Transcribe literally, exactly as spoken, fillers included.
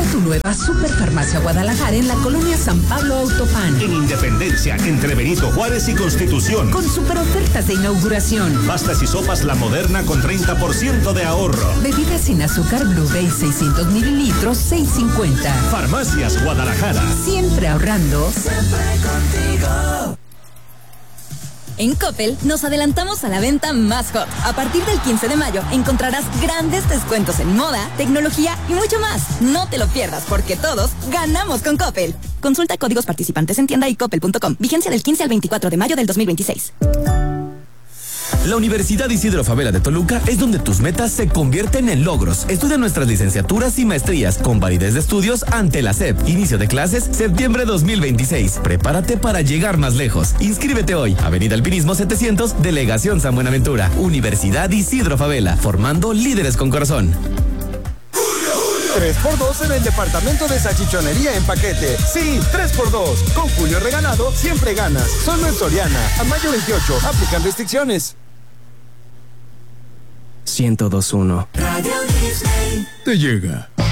tu nueva Superfarmacia Guadalajara en la colonia San Pablo Autopan. En Independencia, entre Benito Juárez y Constitución. Con super ofertas de inauguración. Pastas y sopas La Moderna con treinta por ciento de ahorro. Bebidas sin azúcar Blue Bay seiscientos mililitros, seis cincuenta. Farmacias Guadalajara. Siempre ahorrando. Siempre contigo. En Coppel nos adelantamos a la venta más hot. A partir del quince de mayo encontrarás grandes descuentos en moda, tecnología y mucho más. No te lo pierdas porque todos ganamos con Coppel. Consulta códigos participantes en tienda y coppel punto com. Vigencia del quince al veinticuatro de mayo del dos mil veintiséis. La Universidad Isidro Fabela de Toluca es donde tus metas se convierten en logros. Estudia nuestras licenciaturas y maestrías con validez de estudios ante la S E P. Inicio de clases septiembre dos mil veintiséis. Prepárate para llegar más lejos. Inscríbete hoy. Avenida Alpinismo setecientos, Delegación San Buenaventura. Universidad Isidro Fabela, formando líderes con corazón. tres por dos en el departamento de salchichonería en paquete. Sí, tres por dos. Con Julio Regalado siempre ganas. Solo en Soriana. A mayo veintiocho. Aplican restricciones. ciento dos punto uno. Radio Disney. Te llega.